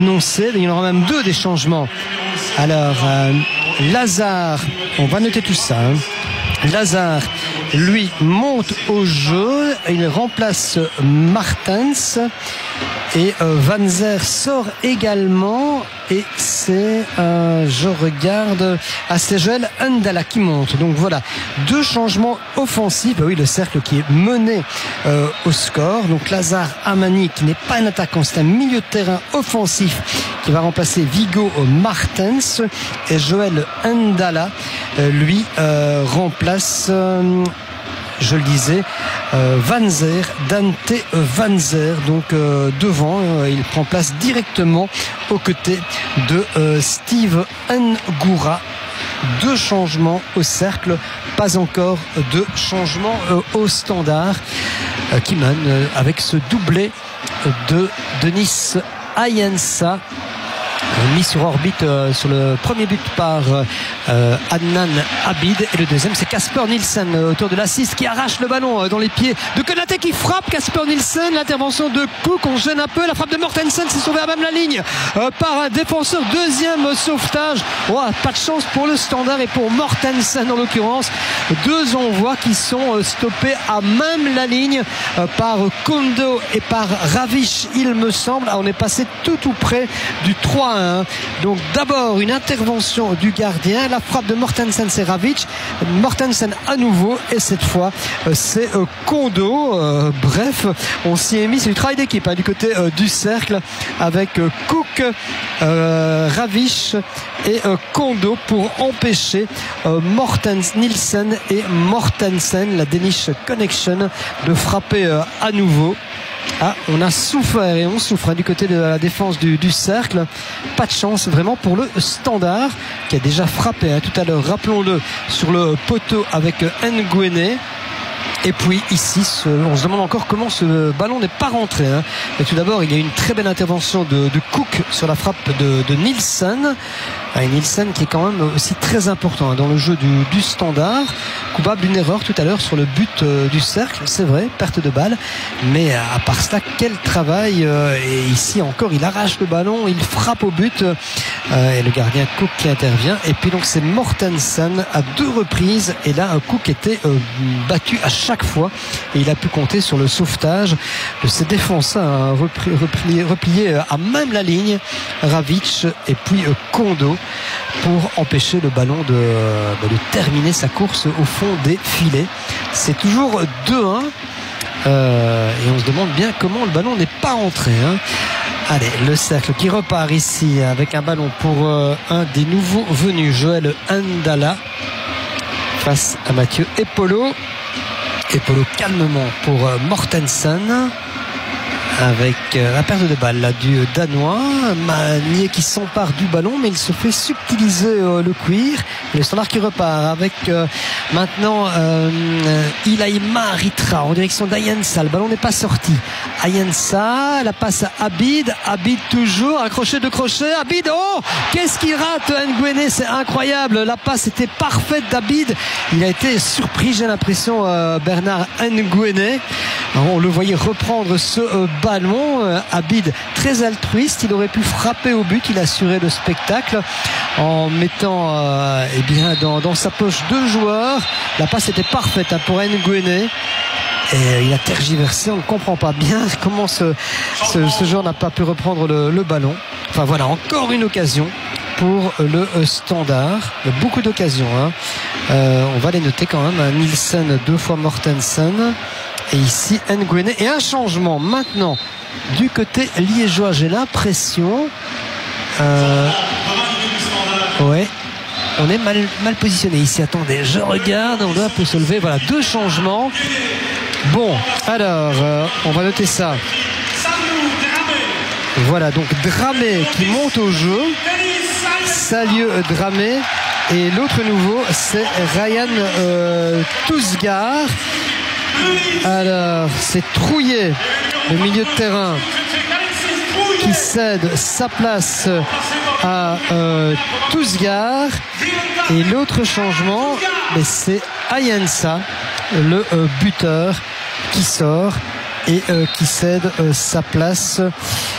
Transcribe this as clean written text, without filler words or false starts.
annoncé, il y en aura même 2 des changements. Alors, Lazare, on va noter tout ça. Lazare, lui, monte au jeu, il remplace Martens et Van Zer sort également et c'est, je regarde, c'est Joël Ndala qui monte. Donc voilà, 2 changements offensifs. Oui, le cercle qui est mené au score. Donc Lazare Amani qui n'est pas un attaquant, c'est un milieu de terrain offensif qui va remplacer Vigo Martens et Joël Ndala, lui, remplace... je le disais, Van Zer, Dante Van Zer, donc devant, il prend place directement aux côtés de Steve Ngoura. 2 changements au cercle, pas encore de changement au standard, qui mène avec ce doublé de Denis Ayensa, mis sur orbite sur le premier but par Adnan Abid, et le deuxième c'est Kasper Nielsen, auteur de l'assist, qui arrache le ballon dans les pieds de Konaté qui frappe. Kasper Nielsen, l'intervention de Cook, on gêne un peu, la frappe de Mortensen, s'est sauvé à même la ligne par un défenseur. Deuxième sauvetage, pas de chance pour le standard et pour Mortensen en l'occurrence. 2 envois qui sont stoppés à même la ligne par Kondo et par Ravish, il me semble. On est passé tout près du 3-1. Donc d'abord une intervention du gardien, la frappe de Mortensen, c'est Ravic, Mortensen à nouveau, et cette fois c'est Kondo. Bref, on s'y est mis, c'est du travail d'équipe du côté du cercle, avec Cook, Ravic et Kondo pour empêcher Nielsen et Mortensen, la Danish Connection, de frapper à nouveau. On a souffert et on souffre du côté de la défense du cercle. Pas de chance vraiment pour le standard qui a déjà frappé tout à l'heure, rappelons-le, sur le poteau avec Nguéné. Et puis ici, on se demande encore comment ce ballon n'est pas rentré. Et tout d'abord, il y a une très belle intervention de Cook sur la frappe de Nielsen. Nielsen qui est quand même aussi très important dans le jeu du standard. Coupable d'une erreur tout à l'heure sur le but du cercle, c'est vrai, perte de balle. Mais à part cela, quel travail. Et ici encore, il arrache le ballon, il frappe au but. Et le gardien Cook qui intervient. Et puis donc c'est Mortensen à 2 reprises. Et là, Cook était battu à chaque fois. Et il a pu compter sur le sauvetage de ses défenseurs repliés à même la ligne. Ravic et puis Kondo, pour empêcher le ballon de terminer sa course au fond des filets. C'est toujours 2-1 et on se demande bien comment le ballon n'est pas rentré. Allez, le cercle qui repart ici avec un ballon pour un des nouveaux venus, Joël Ndala, face à Mathieu Epolo. Epolo calmement pour Mortensen, avec la perte de balle là, du Danois. Magnier qui s'empare du ballon, mais il se fait subtiliser le cuir. Et le standard qui repart avec maintenant Ilaïma Ritra en direction d'Ayensa. Le ballon n'est pas sorti. Ayensa, la passe à Abid. Abid toujours, un crochet de crochet. Abid, qu'est-ce qu'il rate Nguéné, c'est incroyable. La passe était parfaite d'Abid. Il a été surpris, j'ai l'impression, Bernard Nguéné. On le voyait reprendre ce ballon. Abid très altruiste, il aurait pu frapper au but, il assurait le spectacle en mettant dans sa poche 2 joueurs. La passe était parfaite pour Nguéné. Et il a tergiversé, on ne comprend pas bien comment ce joueur n'a pas pu reprendre le ballon. Enfin voilà, encore une occasion pour le standard. Beaucoup d'occasions. On va les noter quand même. Nielsen 2 fois Mortensen. Et ici Nguéné. Et un changement maintenant du côté liégeois. J'ai l'impression. Ouais. On est mal positionné ici. Attendez, je regarde. On doit un peu se lever. Voilà, 2 changements. Bon, alors, on va noter ça. Voilà, donc Dramé qui monte au jeu. Salieu Dramé. Et l'autre nouveau, c'est Ryan Tousgar. Alors, c'est Trouillet, le milieu de terrain, qui cède sa place à Tousgar. Et l'autre changement, c'est Ayensa, le buteur, qui sort et qui cède sa place